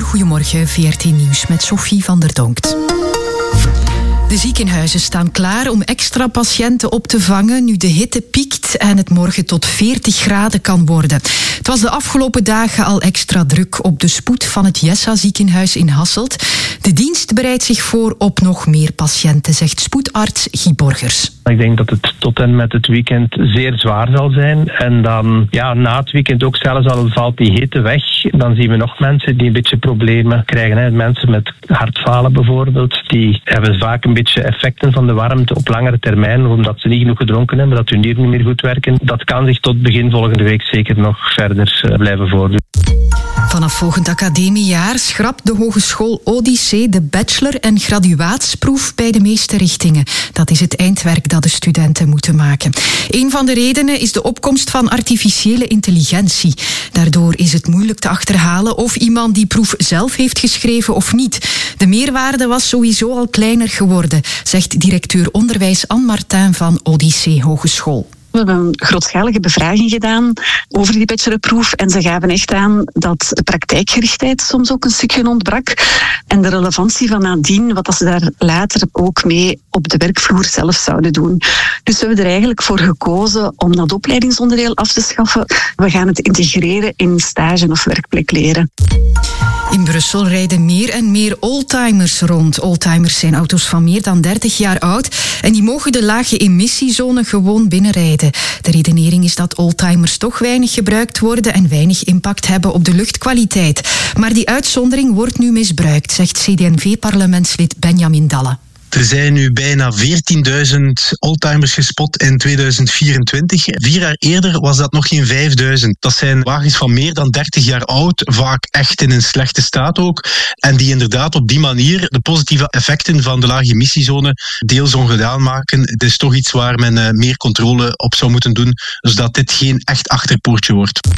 Goedemorgen, VRT Nieuws met Sophie van der Donkt. De ziekenhuizen staan klaar om extra patiënten op te vangen nu de hitte piekt en het morgen tot 40 graden kan worden. Het was de afgelopen dagen al extra druk op de spoed van het Jessa ziekenhuis in Hasselt. De dienst bereidt zich voor op nog meer patiënten, zegt spoedarts Guy Borgers. Ik denk dat het tot en met het weekend zeer zwaar zal zijn. En dan na het weekend ook zelfs al valt die hitte weg. Dan zien we nog mensen die een beetje problemen krijgen. Mensen met hartfalen bijvoorbeeld. Die hebben vaak een beetje effecten van de warmte op langere termijn. Omdat ze niet genoeg gedronken hebben, dat hun nieren niet meer goed werken. Dat kan zich tot begin volgende week zeker nog verder blijven voordoen. Vanaf volgend academiejaar schrapt de Hogeschool Odyssee de bachelor- en graduaatsproef bij de meeste richtingen. Dat is het eindwerk dat de studenten moeten maken. Een van de redenen is de opkomst van artificiële intelligentie. Daardoor is het moeilijk te achterhalen of iemand die proef zelf heeft geschreven of niet. De meerwaarde was sowieso al kleiner geworden, zegt directeur onderwijs Anne Martin van Odyssee Hogeschool. We hebben een grootschalige bevraging gedaan over die bachelorproef en ze gaven echt aan dat de praktijkgerichtheid soms ook een stukje ontbrak en de relevantie van nadien, wat ze daar later ook mee op de werkvloer zelf zouden doen. Dus we hebben er eigenlijk voor gekozen om dat opleidingsonderdeel af te schaffen. We gaan het integreren in stage of werkplekleren. In Brussel rijden meer en meer oldtimers rond. Oldtimers zijn auto's van meer dan 30 jaar oud en die mogen de lage emissiezone gewoon binnenrijden. De redenering is dat oldtimers toch weinig gebruikt worden en weinig impact hebben op de luchtkwaliteit. Maar die uitzondering wordt nu misbruikt, zegt CD&V-parlementslid Benjamin Dalle. Er zijn nu bijna 14.000 oldtimers gespot in 2024. 4 jaar eerder was dat nog geen 5.000. Dat zijn wagens van meer dan 30 jaar oud, vaak echt in een slechte staat ook. En die inderdaad op die manier de positieve effecten van de lage emissiezone deels ongedaan maken. Het is toch iets waar men meer controle op zou moeten doen, zodat dit geen echt achterpoortje wordt.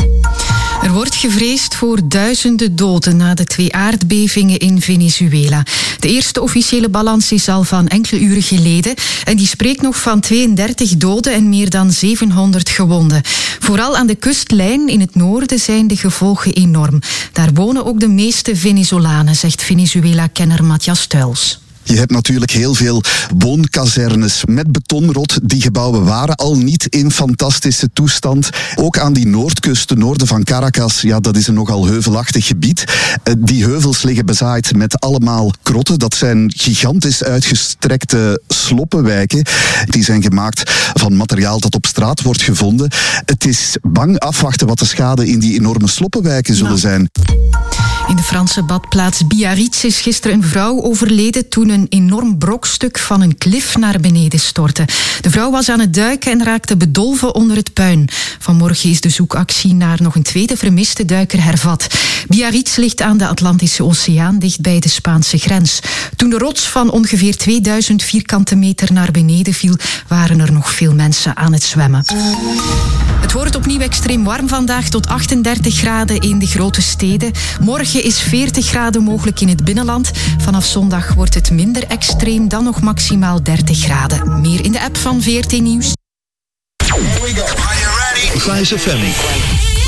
Er wordt gevreesd voor duizenden doden na de 2 aardbevingen in Venezuela. De eerste officiële balans is al van enkele uren geleden en die spreekt nog van 32 doden en meer dan 700 gewonden. Vooral aan de kustlijn in het noorden zijn de gevolgen enorm. Daar wonen ook de meeste Venezolanen, zegt Venezuela-kenner Matthias Tuils. Je hebt natuurlijk heel veel woonkazernes met betonrot. Die gebouwen waren al niet in fantastische toestand. Ook aan die noordkust, ten noorden van Caracas, dat is een nogal heuvelachtig gebied. Die heuvels liggen bezaaid met allemaal krotten. Dat zijn gigantisch uitgestrekte sloppenwijken. Die zijn gemaakt van materiaal dat op straat wordt gevonden. Het is bang afwachten wat de schade in die enorme sloppenwijken zullen zijn. In de Franse badplaats Biarritz is gisteren een vrouw overleden toen een enorm brokstuk van een klif naar beneden stortte. De vrouw was aan het duiken en raakte bedolven onder het puin. Vanmorgen is de zoekactie naar nog een tweede vermiste duiker hervat. Biarritz ligt aan de Atlantische Oceaan, dicht bij de Spaanse grens. Toen de rots van ongeveer 2000 vierkante meter naar beneden viel, waren er nog veel mensen aan het zwemmen. Het wordt opnieuw extreem warm vandaag, tot 38 graden in de grote steden. Morgen is 40 graden mogelijk in het binnenland. Vanaf zondag wordt het minder extreem, dan nog maximaal 30 graden. Meer in de app van VRT Nieuws. Here we go. Are you ready? Vice FM.